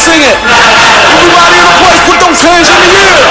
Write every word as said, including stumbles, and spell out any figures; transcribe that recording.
sing it. Everybody in the place, put those hands in the air.